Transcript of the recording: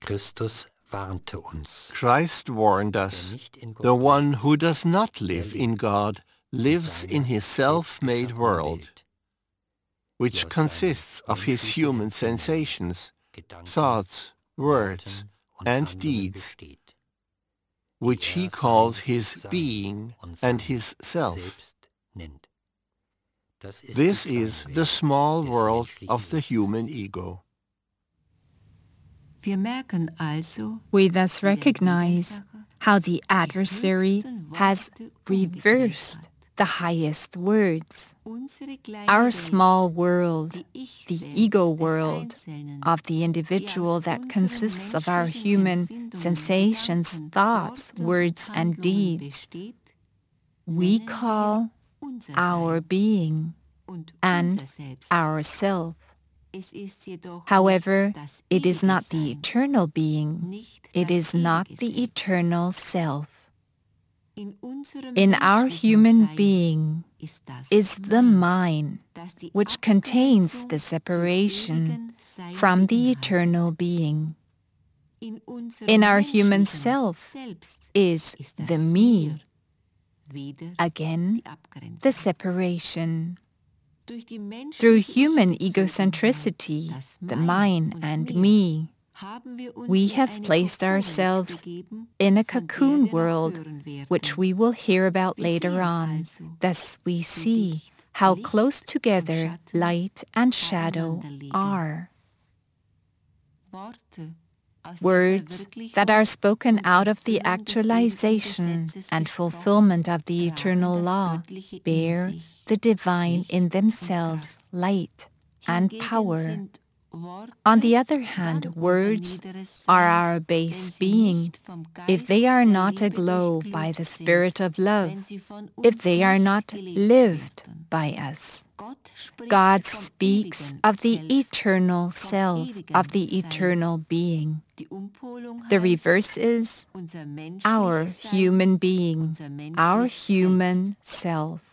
Christus warnte uns. Christ warned us, the one who does not live in God lives in his self-made world, which consists of his human sensations, thoughts, words, and deeds, which he calls his being and his self. This is the small world of the human ego. We thus recognize how the adversary has reversed the highest words. Our small world, the ego world of the individual that consists of our human sensations, thoughts, words, and deeds, we call our being and our self. However, it is not the eternal being, it is not the eternal self. In our human being is the mind, which contains the separation from the eternal being. In our human self is the me, again, the separation. Through human egocentricity, the mine and me, we have placed ourselves in a cocoon world, which we will hear about later on. Thus we see how close together light and shadow are. Words that are spoken out of the actualization and fulfillment of the eternal law bear the divine in themselves, light and power. On the other hand, words are our base being, if they are not aglow by the spirit of love, if they are not lived by us. God speaks of the eternal self, of the eternal being. The reverse is our human being, our human self.